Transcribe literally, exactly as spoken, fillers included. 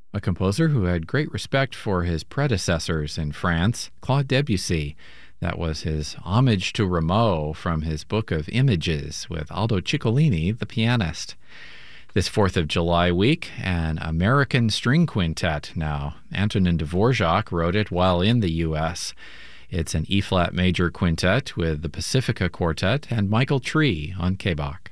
a composer who had great respect for his predecessors in France, Claude Debussy. That was his homage to Rameau from his Book of Images with Aldo Ciccolini, the pianist. This fourth of July week, an American string quintet now. Antonin Dvorak wrote it while in the U S It's an E-flat major quintet with the Pacifica Quartet and Michael Tree on K B O C.